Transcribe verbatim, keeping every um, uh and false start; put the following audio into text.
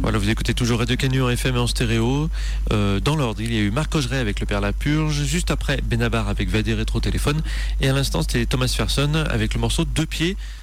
Voilà, vous écoutez toujours Radio Canu en F M et en stéréo. Euh, dans l'ordre, il y a eu Marc Augeret avec Le Père Lapurge, juste après Benabar avec Vadé Rétro Téléphone, et à l'instant c'était Thomas Ferson avec le morceau Deux Pieds.